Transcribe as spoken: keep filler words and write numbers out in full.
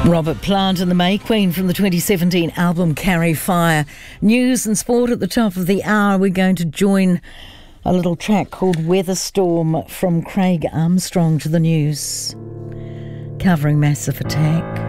Robert Plant and the May Queen from the twenty seventeen album Carry Fire. News and sport at the top of the hour. We're going to join a little track called Weatherstorm from Craig Armstrong to the news, covering massive attack.